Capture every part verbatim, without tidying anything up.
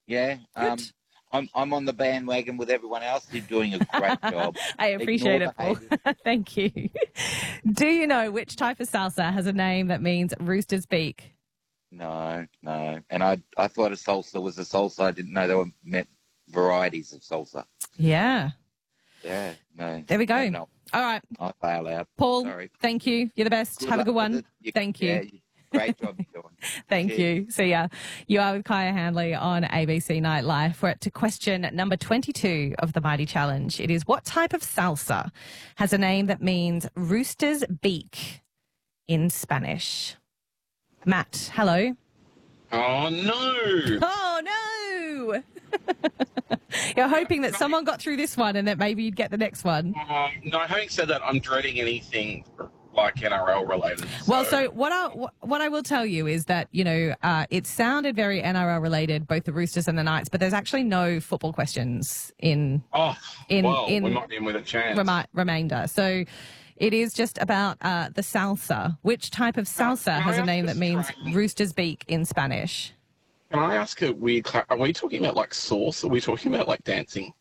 Yeah. Um, Good. I'm I'm on the bandwagon with everyone else. You're doing a great job. I appreciate Ignore it, Paul. the haters. Thank you. Do you know which type of salsa has a name that means rooster's beak? No, no. And I I thought a salsa was a salsa. I didn't know there were met varieties of salsa. Yeah. Yeah, no. There we go. No, All right. I bail out. Paul, Sorry. thank you. You're the best. Good Have a luck good with one. it. You- Thank you. Yeah, you- great job you're doing. Thank Cheers. you. See ya. You are with Kaya Handley on A B C Night Live. We're up to question number twenty-two of the Mighty Challenge. It is, what type of salsa has a name that means rooster's beak in Spanish? Matt, hello. Oh, no. Oh, no. You're hoping that someone got through this one and that maybe you'd get the next one. Um, no, having said that, I'm dreading anything like N R L related. Well, so what I what I will tell you is that, you know, uh, it sounded very N R L related, both the Roosters and the Knights, but there's actually no football questions in Oh, in well, in we might be in with a chance. remi- remainder. So it is just about uh, the salsa. Which type of salsa can I has a ask name a that means strange- rooster's beak in Spanish? Can I ask a weird... Cla- are we talking about, like, sauce? Or are we talking about, like, dancing?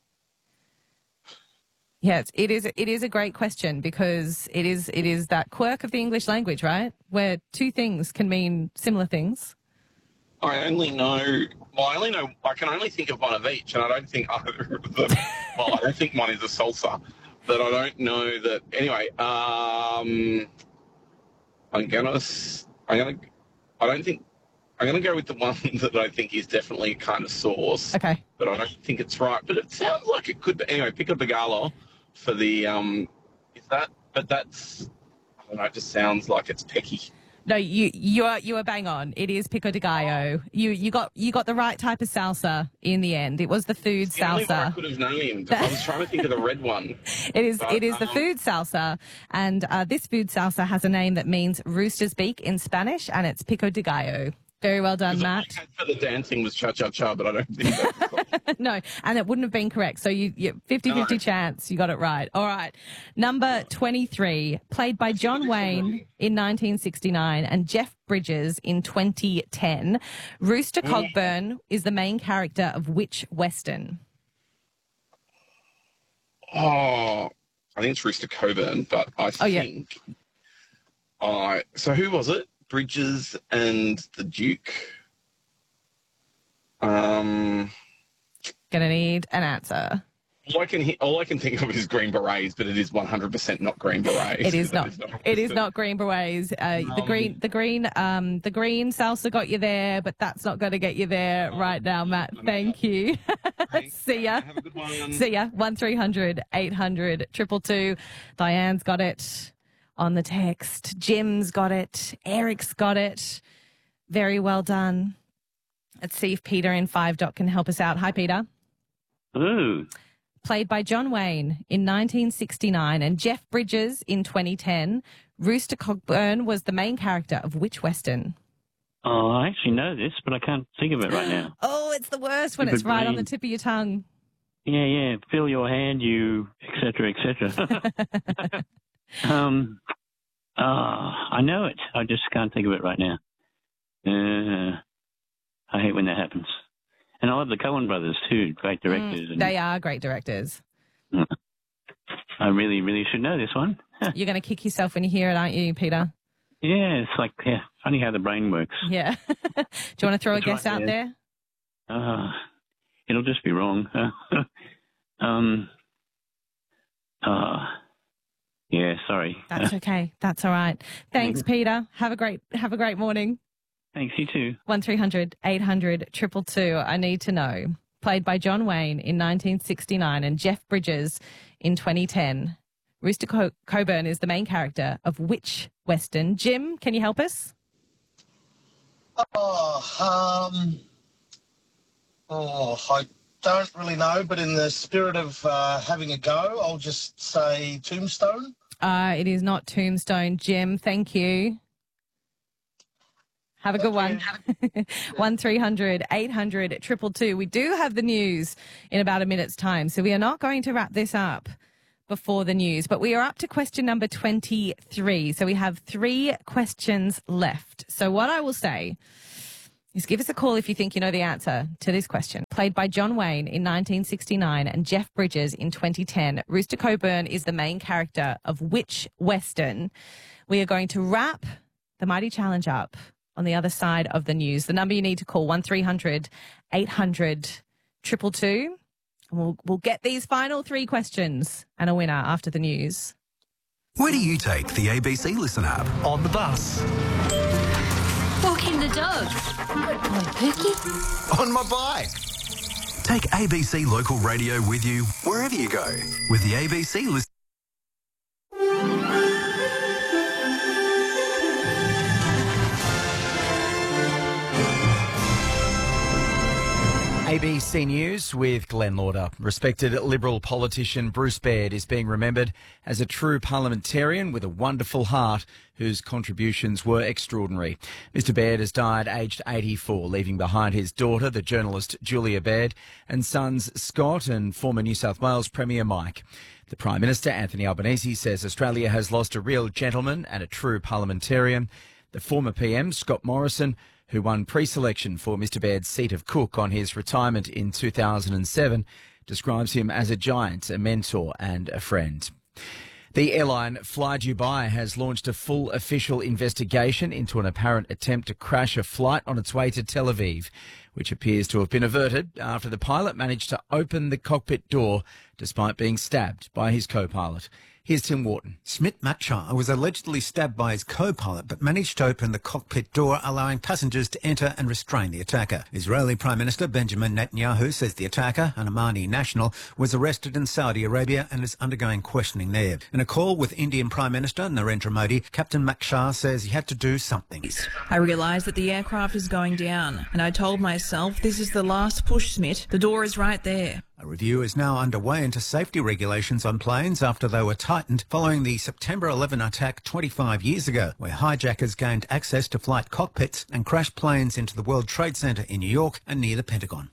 Yes, it is. It is a great question because it is. It is that quirk of the English language, right? Where two things can mean similar things. I only know... Well, I only know... I can only think of one of each, and I don't think either of them... Well, I don't think one is a salsa, but I don't know that... Anyway, um... I'm gonna... s- I'm gonna... I don't think... I'm gonna go with the one that I think is definitely kind of sauce. Okay. But I don't think it's right. But it sounds like it could be. Anyway, Pico de Gallo for the, um, is that, but that's, I don't know, it just sounds like it's pecky. No, you you are you are bang on. It is pico de gallo. You you got you got the right type of salsa in the end. It was the food It's the only one I salsa. could have named. I was trying to think of the red one. It is But, it is the um, food salsa, and uh, this food salsa has a name that means rooster's beak in Spanish, and it's pico de gallo. Very well done, Because all I Matt. had for the dancing was cha-cha-cha, but I don't think that's No, and it wouldn't have been correct. So you, you fifty-fifty No. chance you got it right. All right. Number twenty-three, played by John Wayne in nineteen sixty-nine and Jeff Bridges in twenty ten. Rooster Cogburn is the main character of which Western? Oh, I think it's Rooster Coburn, but I Oh, yeah. think... I so who was it? Bridges and the Duke? Um... Gonna need an answer. All I can he- all I can think of is Green Berets, but it is one hundred percent not Green Berets. It is That not. It is not green berets. Uh, the Um, green, the green, um, the green salsa got you there, but that's not going to get you there right now, Matt. Thank you. See ya. Have a good one. See ya. One three hundred eight hundred triple two. Diane's got it on the text. Jim's got it. Eric's got it. Very well done. Let's see if Peter in Five Dot can help us out. Hi, Peter. Ooh. Played by John Wayne in nineteen sixty-nine and Jeff Bridges in twenty ten, Rooster Cogburn was the main character of which Western? Oh, I actually know this, but I can't think of it right now. Oh, it's the worst when Stupid it's right on the brain. tip of your tongue. Yeah, yeah. Fill your hand, you, et cetera, et cetera. um, uh, I know it. I just can't think of it right now. Uh, I hate when that happens. And I love the Coen brothers too, great directors. Mm, they are great directors. and I really, really should know this one. You're going to kick yourself when you hear it, aren't you, Peter? Yeah, it's like yeah, funny how the brain works. Yeah. Do you want to throw a It's guess right out there. there? Uh, it'll just be wrong. um, uh, yeah, sorry. That's okay. That's all right. Thanks, Peter. Have a great have a great morning. Thanks, you too. One three hundred eight hundred triple two. I need to know. Played by John Wayne in nineteen sixty-nine and Jeff Bridges in twenty ten. Rooster Co- Coburn is the main character of which Western? Jim, can you help us? Oh, um, oh, I don't really know, but in the spirit of uh, having a go, I'll just say Tombstone. Uh, it is not Tombstone. Jim, thank you. Have a good one. One three hundred eight hundred triple two. We do have the news in about a minute's time, so we are not going to wrap this up before the news, but we are up to question number twenty-three. So we have three questions left. So what I will say is give us a call if you think you know the answer to this question. Played by John Wayne in nineteen sixty-nine and Jeff Bridges in twenty ten, Rooster Coburn is the main character of which Western? We are going to wrap the Mighty Challenge up on the other side of the news. The number you need to call, one three hundred eight hundred two two two. And we'll, we'll get these final three questions and a winner after the news. Where do you take the A B C Listen app? On the bus. Walking the dogs. Good boy, Pookie. On my bike. Take A B C Local Radio with you wherever you go with the A B C Listen. A B C News with Glenn Lauder. Respected Liberal politician Bruce Baird is being remembered as a true parliamentarian with a wonderful heart whose contributions were extraordinary. Mister Baird has died aged eighty-four, leaving behind his daughter, the journalist Julia Baird, and sons Scott and former New South Wales Premier Mike. The Prime Minister, Anthony Albanese, says Australia has lost a real gentleman and a true parliamentarian. The former P M, Scott Morrison, who won pre-selection for Mister Baird's seat of Cook on his retirement in two thousand seven, describes him as a giant, a mentor and a friend. The airline Fly Dubai has launched a full official investigation into an apparent attempt to crash a flight on its way to Tel Aviv, which appears to have been averted after the pilot managed to open the cockpit door despite being stabbed by his co-pilot. Here's Tim Wharton. Smit Matchar was allegedly stabbed by his co-pilot but managed to open the cockpit door, allowing passengers to enter and restrain the attacker. Israeli Prime Minister Benjamin Netanyahu says the attacker, an Omani national, was arrested in Saudi Arabia and is undergoing questioning there. In a call with Indian Prime Minister Narendra Modi, Captain Matchar says he had to do something. I realised that the aircraft is going down, and I told myself, this is the last push, Smit. The door is right there. A review is now underway into safety regulations on planes after they were tightened following the September eleventh attack twenty-five years ago, where hijackers gained access to flight cockpits and crashed planes into the World Trade Center in New York and near the Pentagon.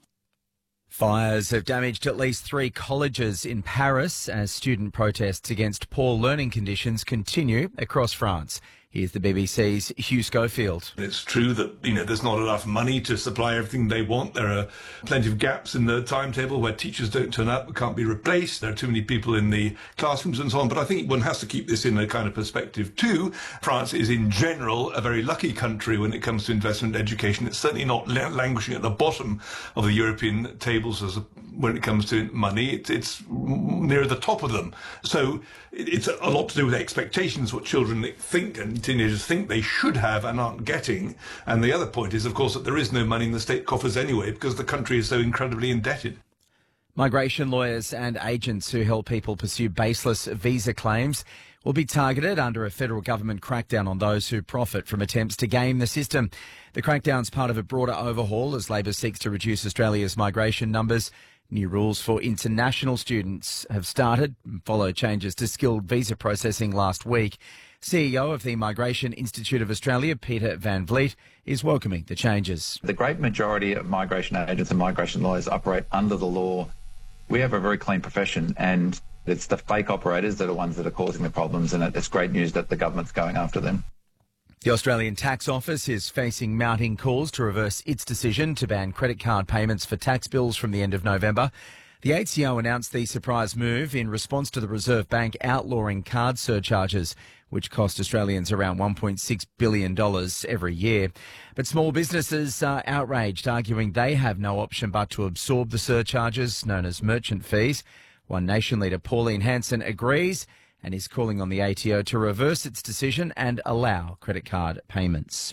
Fires have damaged at least three colleges in Paris as student protests against poor learning conditions continue across France. Here's the B B C's Hugh Schofield. It's true that, you know, there's not enough money to supply everything they want. There are plenty of gaps in the timetable where teachers don't turn up, can't be replaced. There are too many people in the classrooms and so on. But I think one has to keep this in a kind of perspective too. France is in general a very lucky country when it comes to investment in education. It's certainly not languishing at the bottom of the European tables as a, when it comes to money. It's, it's near the top of them. So it's a lot to do with expectations, what children think and teenagers think they should have and aren't getting. And the other point is, of course, that there is no money in the state coffers anyway because the country is so incredibly indebted. Migration lawyers and agents who help people pursue baseless visa claims will be targeted under a federal government crackdown on those who profit from attempts to game the system. The crackdown's part of a broader overhaul as Labor seeks to reduce Australia's migration numbers. New rules for international students have started and followed changes to skilled visa processing last week. C E O of the Migration Institute of Australia, Peter Van Vliet, is welcoming the changes. The great majority of migration agents and migration lawyers operate under the law. We have a very clean profession, and it's the fake operators that are ones that are causing the problems, and it's great news that the government's going after them. The Australian Tax Office is facing mounting calls to reverse its decision to ban credit card payments for tax bills from the end of November. The A T O announced the surprise move in response to the Reserve Bank outlawing card surcharges, which cost Australians around one point six billion dollars every year. But small businesses are outraged, arguing they have no option but to absorb the surcharges, known as merchant fees. One Nation leader, Pauline Hanson, agrees and is calling on the A T O to reverse its decision and allow credit card payments.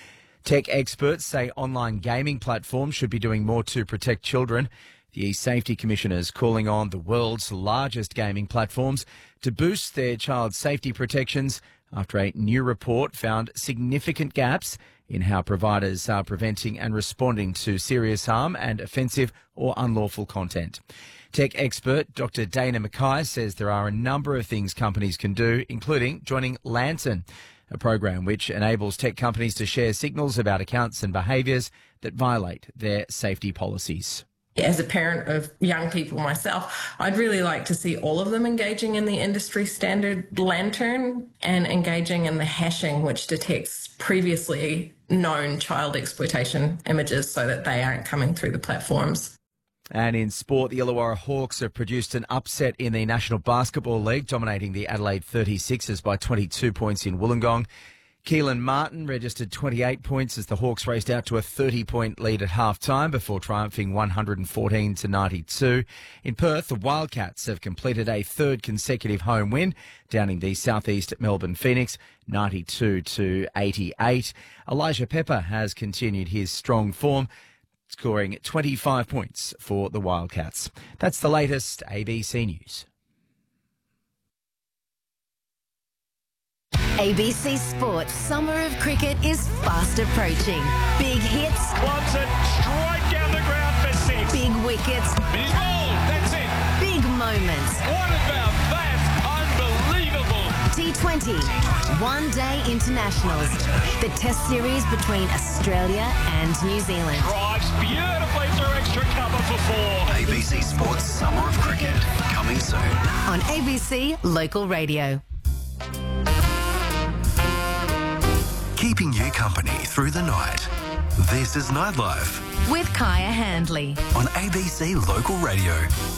Tech experts say online gaming platforms should be doing more to protect children. The E-Safety Commissioner is calling on the world's largest gaming platforms to boost their child safety protections after a new report found significant gaps in how providers are preventing and responding to serious harm and offensive or unlawful content. Tech expert Doctor Dana Mackay says there are a number of things companies can do, including joining Lantern, a program which enables tech companies to share signals about accounts and behaviours that violate their safety policies. As a parent of young people myself, I'd really like to see all of them engaging in the industry standard Lantern and engaging in the hashing, which detects previously known child exploitation images so that they aren't coming through the platforms. And in sport, the Illawarra Hawks have produced an upset in the National Basketball League, dominating the Adelaide thirty-sixers by twenty-two points in Wollongong. Keelan Martin registered twenty-eight points as the Hawks raced out to a thirty-point lead at half-time before triumphing one hundred fourteen to ninety-two. In Perth, the Wildcats have completed a third consecutive home win, downing the southeast Melbourne Phoenix ninety-two to eighty-eight. Elijah Pepper has continued his strong form, scoring twenty-five points for the Wildcats. That's the latest A B C News. A B C Sports Summer of Cricket is fast approaching. Big hits. Wants it straight down the ground for six. Big wickets. Big ball. That's it. Big moments. What about that? Unbelievable. T twenty. One Day Internationals. The test series between Australia and New Zealand. Drives beautifully through extra cover for four. A B C Sports Summer of Cricket. Coming soon. On A B C Local Radio. Keeping you company through the night. This is Nightlife With Kaya Handley. on A B C Local Radio.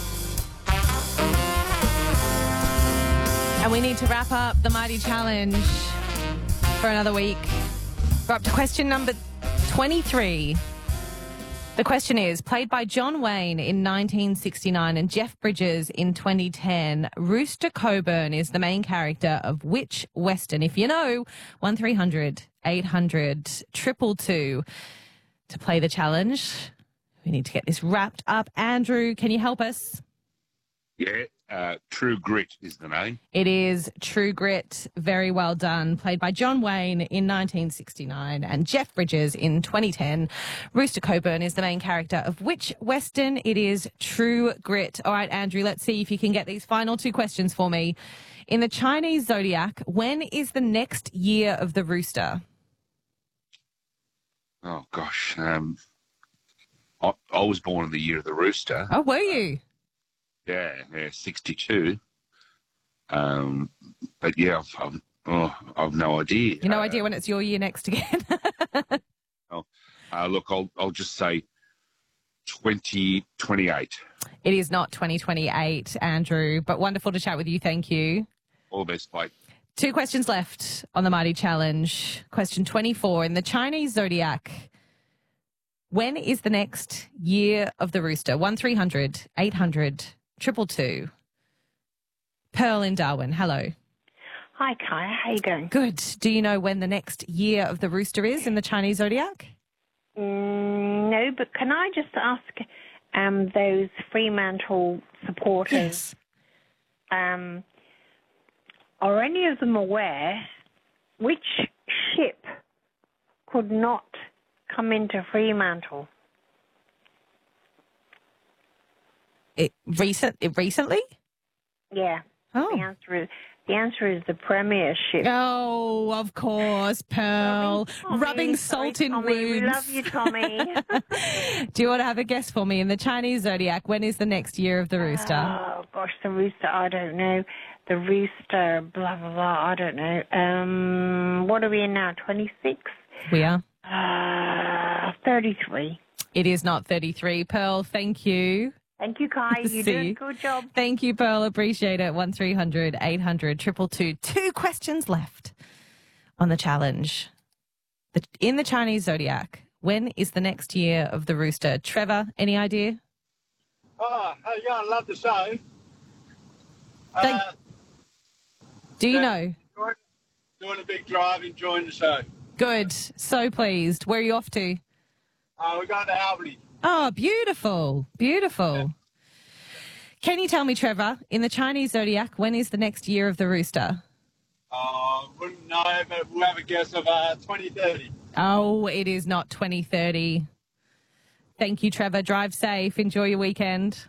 And we need to wrap up the Mighty Challenge for another week. We're up to question number twenty-three. The question is, played by John Wayne in nineteen sixty-nine and Jeff Bridges in twenty ten, Rooster Coburn is the main character of which Western? If you know, one three hundred eight hundred two two two to play the challenge. We need to get this wrapped up. Andrew, can you help us? Yeah, uh, True Grit is the name. It is True Grit. Very well done. Played by John Wayne in nineteen sixty-nine and Jeff Bridges in twenty ten. Rooster Coburn is the main character of which Western? It is True Grit. All right, Andrew, let's see if you can get these final two questions for me. In the Chinese zodiac, when is the next year of the rooster? Oh, gosh. Um, I, I was born in the year of the rooster. Oh, were you? Yeah, yeah, sixty-two. Um, but yeah, I've, I've, oh, I've no idea. You no idea when it's your year next again? Oh, uh, look, I'll I'll just say twenty twenty-eight. It is not twenty twenty-eight, Andrew, but wonderful to chat with you. Thank you. All the best, mate. Two questions left on the Mighty Challenge. Question twenty-four. In the Chinese zodiac, when is the next year of the rooster? one three hundred eight hundred two two two. Pearl in Darwin, hello. Hi, Kaya. How you going? Good. Do you know when the next year of the rooster is in the Chinese zodiac? Mm, no, but can I just ask um, those Fremantle supporters, Yes. um, are any of them aware which ship could not come into Fremantle? It recent it recently? Yeah. Oh. The answer is the answer is the Premiership. Oh, of course, Pearl. Tommy, Rubbing sorry, salt in Tommy, wounds. we love you, Tommy. Do you want to have a guess for me? In the Chinese zodiac, when is the next year of the rooster? Oh gosh, the rooster. I don't know. The rooster. Blah blah blah. I don't know. Um, what are we in now? Twenty-six. We are. Uh, thirty-three. It is not thirty-three. Pearl, thank you. Thank you, Kai. You See did a you. good job. Thank you, Pearl. Appreciate it. one three hundred eight hundred two two two. Two questions left on the challenge. The, in the Chinese zodiac, when is the next year of the rooster? Trevor, any idea? Oh, how you going? Love the show. Thank- Uh, Do you yeah, know? Doing, doing a big drive, enjoying the show. Good. So pleased. Where are you off to? Uh, we're going to Albany. Oh, beautiful. Beautiful. Yeah. Can you tell me, Trevor, in the Chinese zodiac, when is the next year of the rooster? Uh, wouldn't know, but we'll have a guess of uh, twenty thirty. Oh, it is not twenty thirty. Thank you, Trevor. Drive safe. Enjoy your weekend.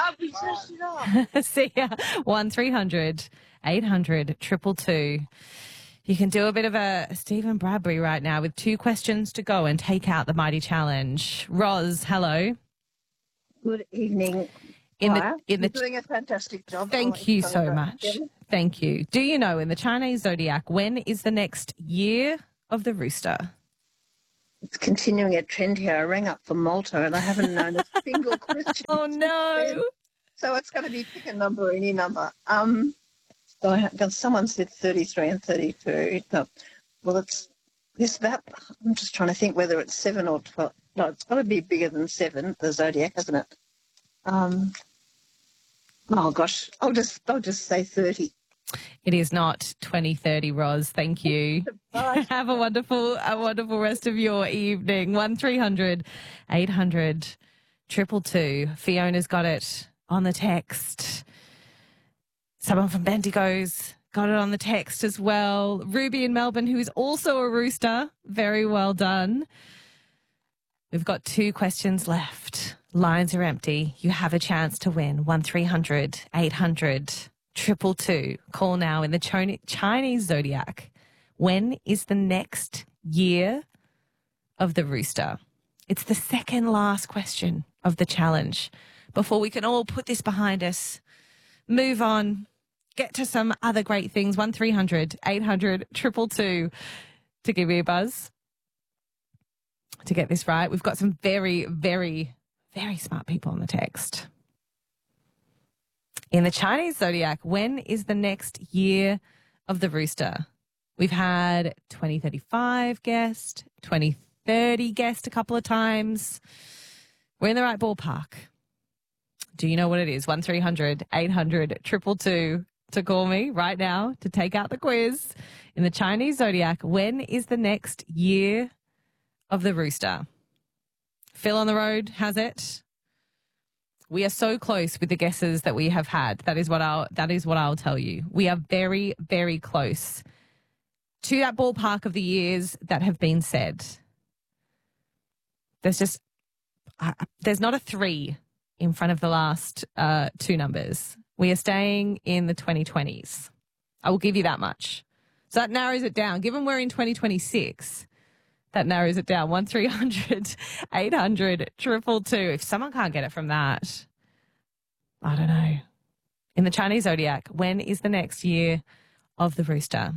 See ya. one three hundred eight hundred two two two. You can do a bit of a Stephen Bradbury right now with two questions to go and take out the Mighty Challenge. Roz, hello. Good evening. In the Claire. in the You're doing a fantastic job. Thank I'll you let so go. much. Yeah. Thank you. Do you know in the Chinese zodiac when is the next year of the rooster? It's continuing a trend here. I rang up for Malta and I haven't known a single question. Oh no! So it's going to be pick a number, any number. Um, so I have, someone said thirty-three and thirty-two. No, well, it's this that. I'm just trying to think whether it's seven or twelve. No, it's got to be bigger than seven. The zodiac, hasn't it? Um. Oh gosh, I'll just I'll just say thirty. It is not twenty thirty, Roz. Thank you. Have a wonderful, a wonderful rest of your evening. One three hundred eight hundred triple two. Fiona's got it on the text. Someone from Bendigo's got it on the text as well. Ruby in Melbourne, who is also a rooster. Very well done. We've got two questions left. Lines are empty. You have a chance to win. One three hundred eight hundred triple two. Call now in the Chon- Chinese zodiac. When is the next year of the rooster? It's the second last question of the challenge before we can all put this behind us, move on, get to some other great things. One three hundred eight hundred triple two to give me a buzz. To get this right, we've got some very, very, very smart people on the text. In the Chinese zodiac, when is the next year of the rooster? We've had twenty thirty-five guessed, twenty thirty guessed a couple of times. We're in the right ballpark. Do you know what it is? One three hundred eight hundred triple two to call me right now to take out the quiz. In the Chinese zodiac, when is the next year of the rooster? Phil on the road has it. We are so close with the guesses that we have had. That is what I'll that is what I'll tell you. We are very, very close to that ballpark of the years that have been said. There's just uh, there's not a three in front of the last uh, two numbers. We are staying in the twenty twenties. I will give you that much. So that narrows it down. Given we're in twenty twenty-six, that narrows it down. One three hundred eight hundred triple two. If someone can't get it from that, I don't know. In the Chinese zodiac, when is the next year of the rooster?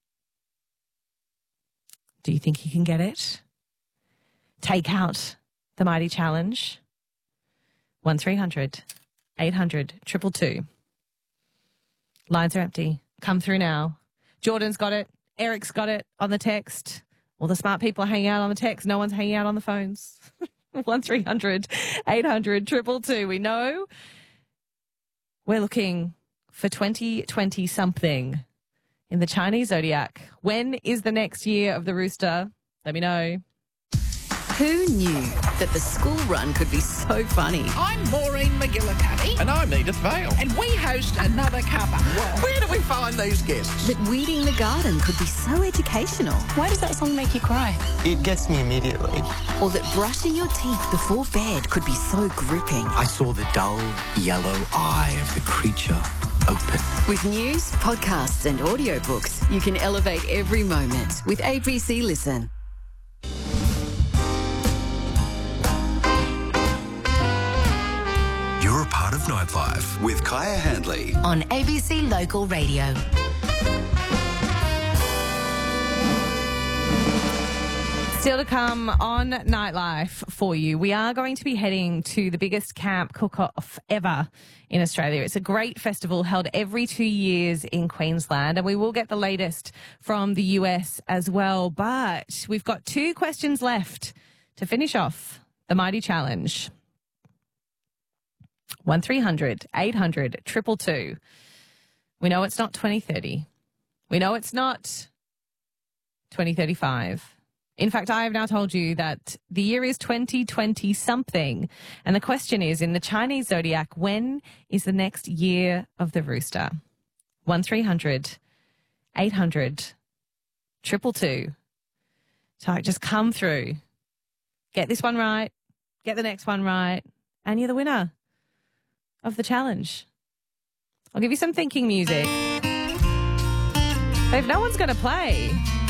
Do you think you can get it? Take out the mighty challenge. One three hundred eight hundred triple two. Lines are empty. Come through now. Jordan's got it. Eric's got it on the text. All the smart people are hanging out on the text. No one's hanging out on the phones. One three hundred eight hundred triple two. We know we're looking for twenty twenty something in the Chinese zodiac. When is the next year of the rooster? Let me know. Who knew that the school run could be so funny? I'm Maureen McGillicuddy. And I'm Edith Vale. And we host Another Cuppa. Where do we find these guests? That weeding the garden could be so educational. Why does that song make you cry? It gets me immediately. Or that brushing your teeth before bed could be so gripping. I saw the dull yellow eye of the creature open. With news, podcasts and audiobooks, you can elevate every moment with A B C Listen. You're a part of Nightlife with Kaya Handley on A B C Local Radio. Still to come on Nightlife for you. We are going to be heading to the biggest camp cook-off ever in Australia. It's a great festival held every two years in Queensland, and we will get the latest from the U S as well. But we've got two questions left to finish off the Mighty Challenge. One three hundred eight hundred triple two. We know it's not twenty thirty. We know it's not twenty thirty-five. In fact, I have now told you that the year is twenty twenty something. And the question is, in the Chinese zodiac, when is the next year of the rooster? One three hundred eight hundred triple two. So just come through. Get this one right. Get the next one right. And you're the winner of the challenge. I'll give you some thinking music. But if no one's going to play,